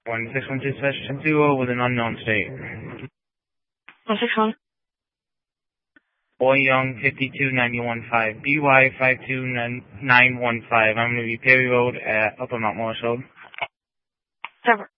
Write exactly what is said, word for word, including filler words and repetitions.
one six one two session zero with an unknown state. one six one. Boy Young fifty-two nine one five. B Y five two nine one five. I'm going to be Perry Road at Upper Mount Morris Road. Trevor.